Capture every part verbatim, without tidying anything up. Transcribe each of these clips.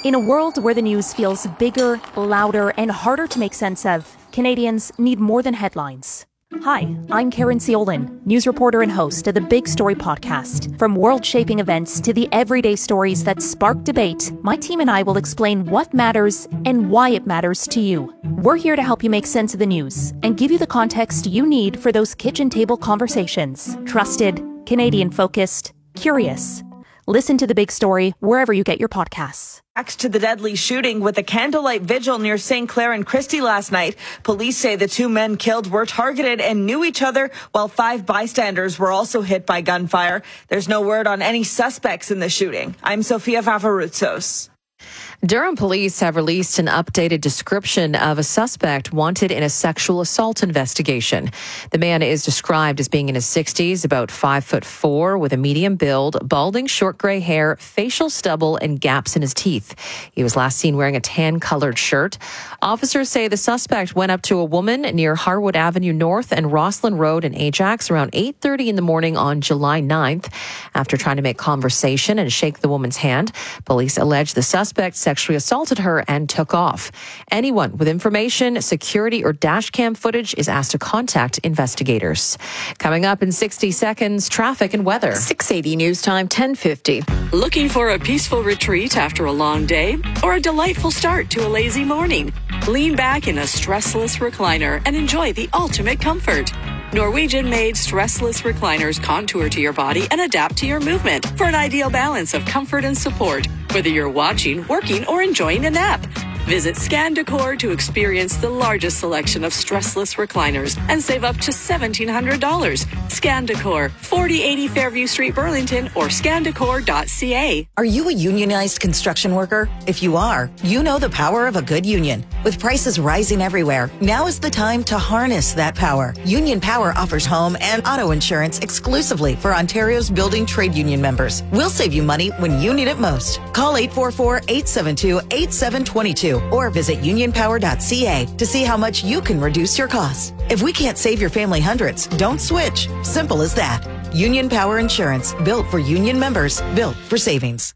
In a world where the news feels bigger, louder, and harder to make sense of, Canadians need more than headlines. Hi, I'm Karen Ciolin, news reporter and host of the Big Story podcast. From world-shaping events to the everyday stories that spark debate, my team and I will explain what matters and why it matters to you. We're here to help you make sense of the news and give you the context you need for those kitchen table conversations. Trusted, Canadian-focused, curious. Listen to The Big Story wherever you get your podcasts. Next to the deadly shooting with a candlelight vigil near Saint Clair and Christie last night, police say the two men killed were targeted and knew each other, while five bystanders were also hit by gunfire. There's no word on any suspects in the shooting. I'm Sofia Favaroutsos. Durham police have released an updated description of a suspect wanted in a sexual assault investigation. The man is described as being in his sixties, about five foot four, with a medium build, balding short gray hair, facial stubble, and gaps in his teeth. He was last seen wearing a tan-colored shirt. Officers say the suspect went up to a woman near Harwood Avenue North and Rosslyn Road in Ajax around eight thirty in the morning on July ninth. After trying to make conversation and shake the woman's hand, police allege the suspect sexually assaulted her and took off. Anyone with information, security, or dash cam footage is asked to contact investigators. Coming up in sixty seconds, traffic and weather. six eighty News Time, ten fifty. Looking for a peaceful retreat after a long day or a delightful start to a lazy morning? Lean back in a stressless recliner and enjoy the ultimate comfort. Norwegian-made stressless recliners contour to your body and adapt to your movement for an ideal balance of comfort and support, whether you're watching, working, or enjoying a nap. Visit Scan Decor to experience the largest selection of stressless recliners and save up to seventeen hundred dollars. Scan Decor, forty eighty Fairview Street, Burlington, or scan decor dot c a. Are you a unionized construction worker? If you are, you know the power of a good union. With prices rising everywhere, now is the time to harness that power. Union Power offers home and auto insurance exclusively for Ontario's building trade union members. We'll save you money when you need it most. Call eight four four, eight seven two, eight seven two two or visit union power dot c a to see how much you can reduce your costs. If we can't save your family hundreds, don't switch. Simple as that. Union Power Insurance, built for union members, built for savings.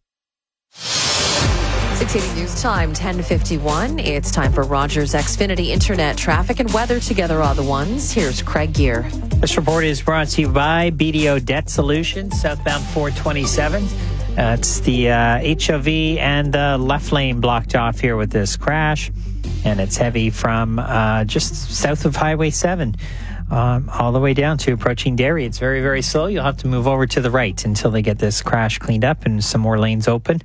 six eighty News Time, ten fifty-one. It's time for Rogers Xfinity Internet traffic and weather together all the ones. Here's Craig Gear. This report is brought to you by B D O Debt Solutions, southbound four twenty-seven. Uh, it's the uh, H O V and the left lane blocked off here with this crash. And it's heavy from uh, just south of Highway seven um, all the way down to approaching Derry. It's very, very slow. You'll have to move over to the right until they get this crash cleaned up and some more lanes open.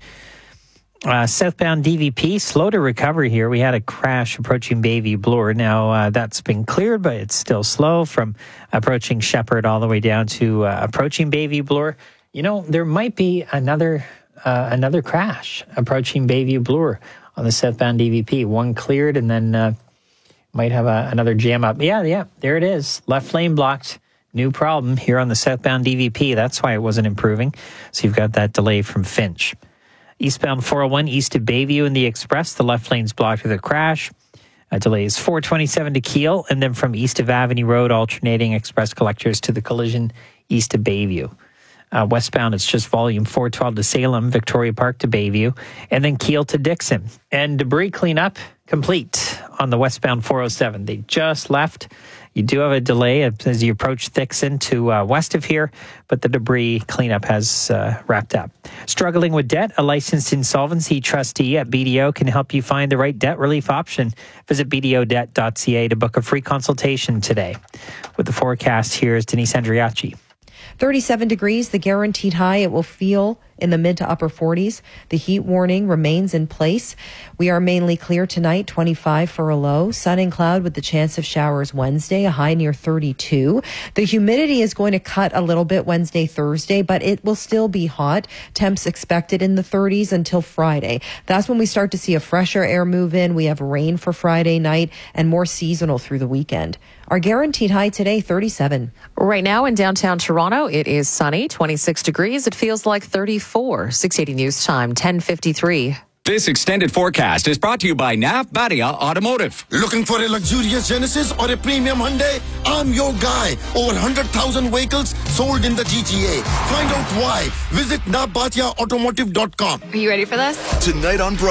Uh, southbound D V P, slow to recover here. We had a crash approaching Bayview Bloor. Now, uh, that's been cleared, but it's still slow from approaching Shepherd all the way down to uh, approaching Bayview Bloor. You know, there might be another uh, another crash approaching Bayview Bloor on the southbound D V P. One cleared and then uh, might have a, another jam up. Yeah, yeah, there it is. Left lane blocked. New problem here on the southbound D V P. That's why it wasn't improving. So you've got that delay from Finch. Eastbound four oh one east of Bayview in the Express. The left lane's blocked with a crash. Uh, delays four twenty-seven to Kiel. And then from east of Avenue Road, alternating express collectors to the collision east of Bayview. Uh, westbound, it's just volume four twelve to Salem, Victoria Park to Bayview, and then Kiel to Dixon. And debris cleanup complete on the westbound four oh seven. They just left. You do have a delay as you approach Dixon to uh, west of here, but the debris cleanup has uh, wrapped up. Struggling with debt? A licensed insolvency trustee at B D O can help you find the right debt relief option. Visit b d o debt dot c a to book a free consultation today. With the forecast, here's Denise Andriachi. thirty-seven degrees, the guaranteed high. It will feel in the mid to upper forties. The heat warning remains in place. We are mainly clear tonight, twenty-five for a low. Sun and cloud with the chance of showers Wednesday, a high near thirty-two. The humidity is going to cut a little bit Wednesday, Thursday, but it will still be hot. Temps expected in the thirties until Friday. That's when we start to see a fresher air move in. We have rain for Friday night and more seasonal through the weekend. Our guaranteed high today, thirty-seven. Right now in downtown Toronto, it is sunny, twenty-six degrees. It feels like thirty-four. six eighty News Time, ten fifty-three. This extended forecast is brought to you by N A F Badia Automotive. Looking for a luxurious Genesis or a premium Hyundai? I'm your guy. Over one hundred thousand vehicles sold in the G T A. Find out why. Visit n a f badia automotive dot com. Are you ready for this? Tonight on Broadway.